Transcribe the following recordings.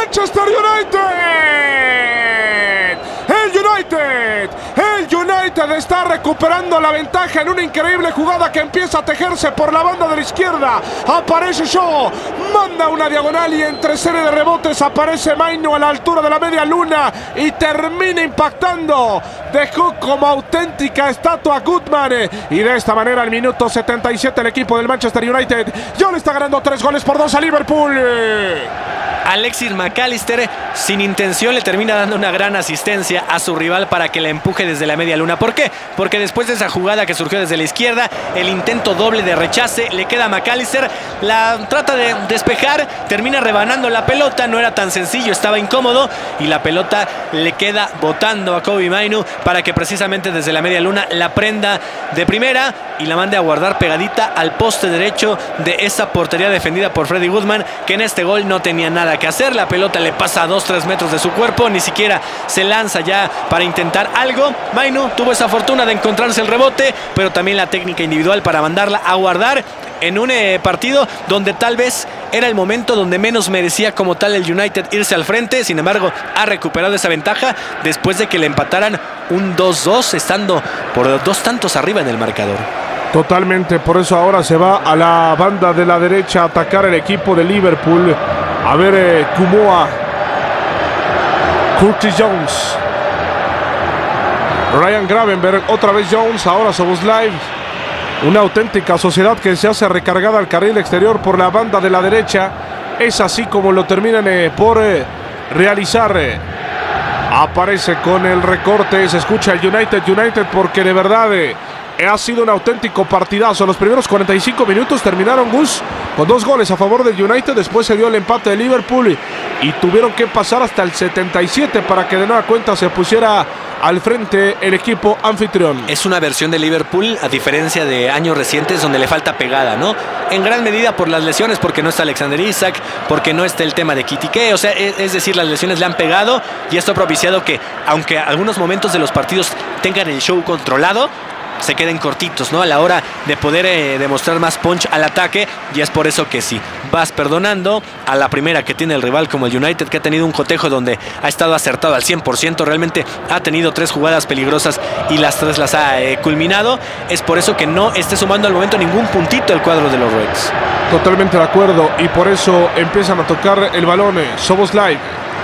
Manchester United. El United está recuperando la ventaja en una increíble jugada que empieza a tejerse por la banda de la izquierda. Aparece Shaw, manda una diagonal y entre serie de rebotes aparece Mainu a la altura de la media luna y termina impactando. Dejó como auténtica estatua a Goodman y de esta manera al minuto 77 el equipo del Manchester United ya le está ganando 3-2 a Liverpool. Alexis McAllister, sin intención, le termina dando una gran asistencia a su rival para que la empuje desde la media luna. ¿Por qué? Porque después de esa jugada que surgió desde la izquierda, el intento doble de rechace, le queda a McAllister, la trata de despejar, termina rebanando la pelota, no era tan sencillo, estaba incómodo y la pelota le queda botando a Kobbie Mainoo para que precisamente desde la media luna la prenda de primera y la mande a guardar pegadita al poste derecho de esa portería defendida por Freddie Goodman, que en este gol no tenía nada que hacer. La pelota le pasa a 2-3 metros de su cuerpo, ni siquiera se lanza ya para intentar algo. Mainoo tuvo esa fortuna de encontrarse el rebote, pero también la técnica individual para mandarla a guardar en un partido donde tal vez era el momento donde menos merecía como tal el United irse al frente. Sin embargo, ha recuperado esa ventaja después de que le empataran un 2-2, estando por 2 tantos arriba en el marcador. Totalmente, por eso ahora se va a la banda de la derecha a atacar el equipo de Liverpool. A ver, Kumoa, Curtis Jones, Ryan Gravenberch, otra vez Jones, ahora Szoboszlai. Una auténtica sociedad que se hace recargada al carril exterior por la banda de la derecha. Es así como lo terminan por realizar. Aparece con el recorte, se escucha el United porque de verdad ha sido un auténtico partidazo. Los primeros 45 minutos terminaron, Gus, con 2 goles a favor del United. Después se dio el empate de Liverpool y tuvieron que pasar hasta el 77 para que de nueva cuenta se pusiera al frente el equipo anfitrión. Es una versión de Liverpool a diferencia de años recientes donde le falta pegada, ¿no? En gran medida por las lesiones, porque no está Alexander Isak, porque no está el tema de Kitike. O sea, es decir, las lesiones le han pegado y esto ha propiciado que, aunque algunos momentos de los partidos tengan el show controlado, se queden cortitos, ¿no? A la hora de poder demostrar más punch al ataque. Y es por eso que sí, vas perdonando a la primera que tiene el rival como el United, que ha tenido un cotejo donde ha estado acertado al 100%. Realmente ha tenido 3 jugadas peligrosas y las 3 las ha culminado. Es por eso que no esté sumando al momento ningún puntito el cuadro de los Reds. Totalmente de acuerdo, y por eso empiezan a tocar el balón. Szoboszlai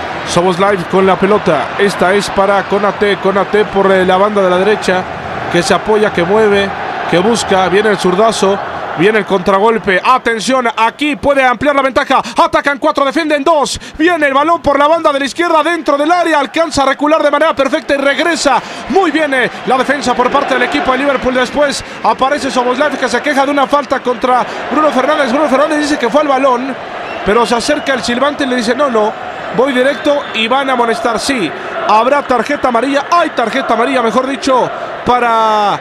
con la pelota. Esta es para Konate por la banda de la derecha, que se apoya, que mueve, que busca. Viene el zurdazo, viene el contragolpe. Atención, aquí puede ampliar la ventaja. Atacan 4, defienden 2. Viene el balón por la banda de la izquierda dentro del área. Alcanza a recular de manera perfecta y regresa. Muy bien la defensa por parte del equipo de Liverpool. Después aparece Szoboszlai, que se queja de una falta contra Bruno Fernández. Bruno Fernández dice que fue al balón, pero se acerca el silbante y le dice no, voy directo y van a amonestar. Sí, habrá tarjeta amarilla. Hay tarjeta amarilla, mejor dicho, para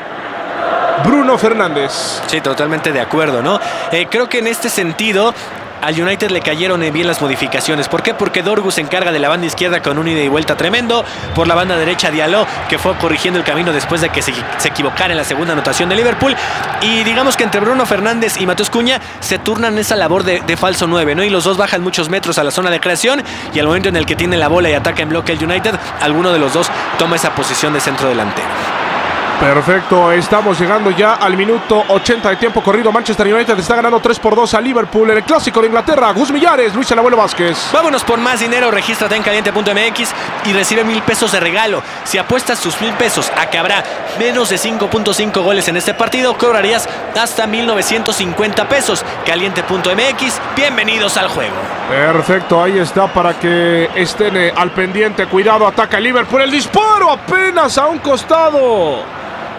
Bruno Fernández. Sí, totalmente de acuerdo, ¿no? Creo que en este sentido al United le cayeron bien las modificaciones. ¿Por qué? Porque Dorgu se encarga de la banda izquierda con un ida y vuelta tremendo. Por la banda derecha, Diallo, que fue corrigiendo el camino después de que se equivocara en la segunda anotación de Liverpool. Y digamos que entre Bruno Fernández y Matheus Cunha se turnan esa labor de falso 9, ¿no? Y los dos bajan muchos metros a la zona de creación. Y al momento en el que tiene la bola y ataca en bloque el United, alguno de los dos toma esa posición de centro delantero. Perfecto, estamos llegando ya al minuto 80 de tiempo corrido. Manchester United está ganando 3-2 a Liverpool en el Clásico de Inglaterra. Gus Millares, Luis El Abuelo Vázquez. Vámonos por más dinero, regístrate en caliente.mx y recibe 1,000 pesos de regalo. Si apuestas tus 1,000 pesos a que habrá menos de 5.5 goles en este partido, cobrarías hasta 1,950 pesos. Caliente.mx, bienvenidos al juego. Perfecto, ahí está para que estén al pendiente. Cuidado, ataca Liverpool, el disparo apenas a un costado.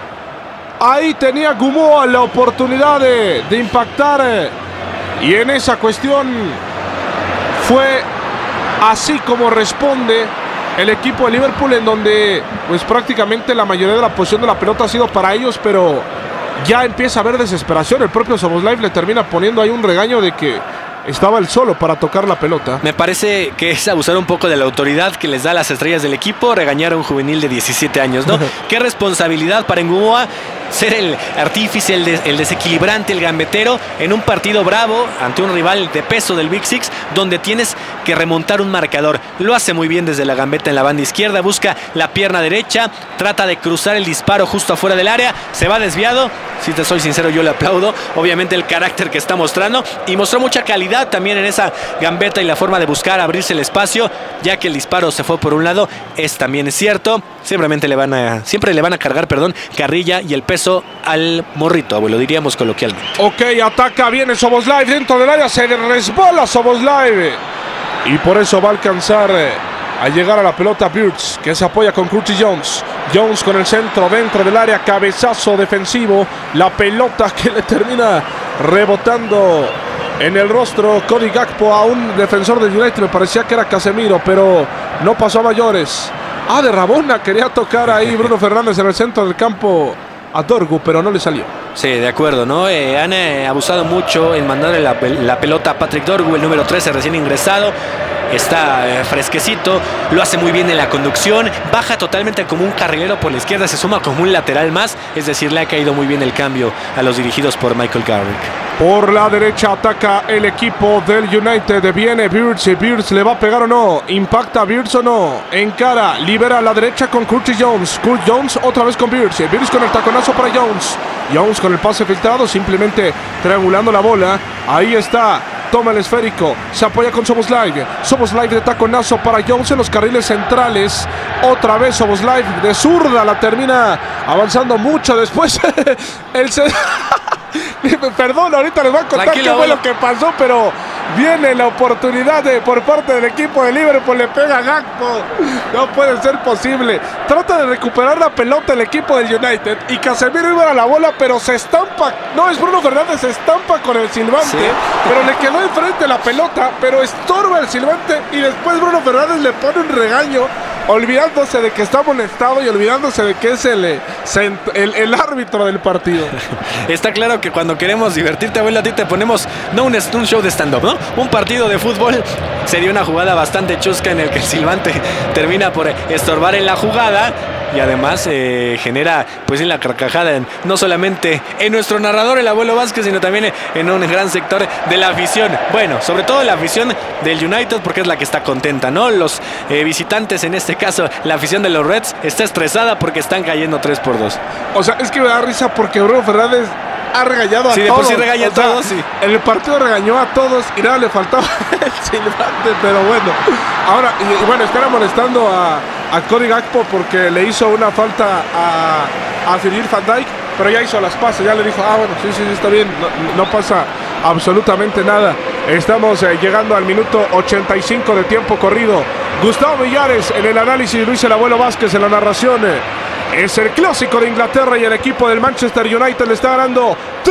Ahí tenía Gumoa la oportunidad de impactar y en esa cuestión fue así como responde el equipo de Liverpool, en donde pues prácticamente la mayoría de la posición de la pelota ha sido para ellos, pero ya empieza a haber desesperación. El propio Szoboszlai le termina poniendo ahí un regaño de que estaba él solo para tocar la pelota. Me parece que es abusar un poco de la autoridad que les da a las estrellas del equipo, regañar a un juvenil de 17 años, ¿no? Qué responsabilidad para Ngumoa. ser el artífice, el desequilibrante, el gambetero en un partido bravo ante un rival de peso del Big Six, donde tienes que remontar un marcador. Lo hace muy bien desde la gambeta en la banda izquierda, busca la pierna derecha, trata de cruzar el disparo justo afuera del área, se va desviado. Si te soy sincero, yo le aplaudo, obviamente, el carácter que está mostrando, y mostró mucha calidad también en esa gambeta y la forma de buscar abrirse el espacio, ya que el disparo se fue por un lado. También es cierto, siempre le van a cargar, carrilla y el peso al morrito, abuelo, diríamos coloquialmente. Ok, ataca, viene Szoboszlai dentro del área, se resbala Szoboszlai y por eso va a alcanzar a llegar a la pelota Birch, que se apoya con Curtis Jones. Jones con el centro dentro del área, cabezazo defensivo, la pelota que le termina rebotando en el rostro Cody Gakpo a un defensor del United. Me parecía que era Casemiro, pero no pasó a mayores. De Rabona quería tocar ahí Bruno Fernández en el centro del campo a Dorgu, pero no le salió. Sí, de acuerdo, ¿no? Han abusado mucho en mandarle la pelota a Patrick Dorgu, el número 13 recién ingresado. Está fresquecito, lo hace muy bien en la conducción, baja totalmente como un carrilero por la izquierda, se suma como un lateral más, es decir, le ha caído muy bien el cambio a los dirigidos por Michael Carrick. Por la derecha ataca el equipo del United, viene Birch, Birch le va a pegar o no, impacta Birch o no, encara, libera a la derecha con Curtis Jones, Jones otra vez con Birch con el taconazo para Jones con el pase filtrado, simplemente triangulando la bola, ahí está. Toma el esférico, se apoya con Szoboszlai de taconazo para Jones en los carriles centrales. Otra vez Szoboszlai de zurda, la termina avanzando mucho después. Perdón, ahorita les voy a contar Tranquilo, qué fue lo que pasó, pero viene la oportunidad por parte del equipo de Liverpool, le pega a Gakpo. No puede ser posible. Trata de recuperar la pelota el equipo del United y Casemiro iba a la bola, pero se estampa. No, es Bruno Fernández, se estampa con el silbante, sí. Pero le quedó enfrente la pelota, pero estorba el silbante y después Bruno Fernández le pone un regaño, olvidándose de que está amonestado y olvidándose de que es el árbitro del partido. Está claro que cuando queremos divertirte, abuelo, a ti te ponemos no un show de stand-up, ¿no? Un partido de fútbol. Se dio una jugada bastante chusca en el que el silbante termina por estorbar en la jugada y además genera pues en la carcajada no solamente en nuestro narrador, el abuelo Vázquez, sino también en un gran sector de la afición. Bueno, sobre todo la afición del United, porque es la que está contenta, ¿no? Los visitantes, en este caso la afición de los Reds, está estresada porque están cayendo 3-2. O sea, es que me da risa porque Bruno Fernández ha regañado a todos. Sí, de por sí regaña a todos, sí. En el partido regañó a todos y nada le faltaba el silbante, pero bueno. Ahora, y bueno, están molestando a Cody Gakpo porque le hizo una falta a Virgil van Dijk, pero ya hizo las pases, ya le dijo, bueno, sí, está bien, no pasa absolutamente nada. Estamos llegando al minuto 85 de tiempo corrido. Gustavo Millares en el análisis, Luis el Abuelo Vázquez en la narración. Es el clásico de Inglaterra y el equipo del Manchester United le está ganando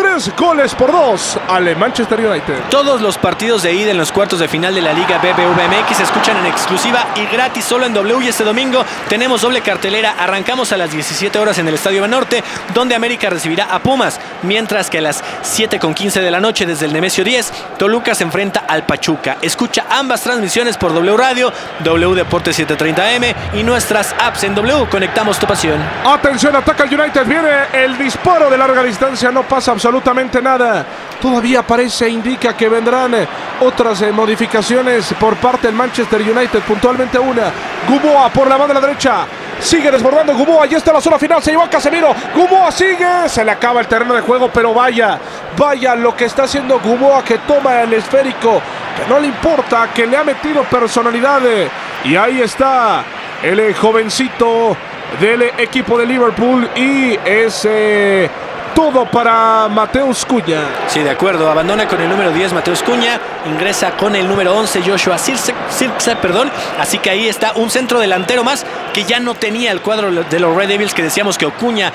3-2 al Manchester United. Todos los partidos de ida en los cuartos de final de la Liga BBVA MX se escuchan en exclusiva y gratis solo en W. Y este domingo tenemos doble cartelera. Arrancamos a las 17 horas en el Estadio Banorte, donde América recibirá a Pumas, mientras que a las 7:15 de la noche desde el Nemesio 10, Toluca se enfrenta al Pachuca. Escucha ambas transmisiones por W Radio, W Deportes 730 AM y nuestras apps en W. Conectamos tu pasión. Atención, ataca el United, viene el disparo de larga distancia, no pasa absolutamente nada. Todavía parece, indica que vendrán otras modificaciones por parte del Manchester United, puntualmente una. Gumoa por la banda de la derecha, sigue desbordando Gumoa, ya está la zona final, se llevó a Casemiro, Gumoa sigue, se le acaba el terreno de juego, pero vaya lo que está haciendo Gumoa, que toma el esférico, que no le importa, que le ha metido personalidad, y ahí está el jovencito del equipo de Liverpool y es todo para Mateus Cunha. Sí, de acuerdo, abandona con el número 10 Mateus Cunha, ingresa con el número 11 Joshua Zirkzee, así que ahí está un centro delantero más que ya no tenía el cuadro de los Red Devils, que decíamos que Ocuña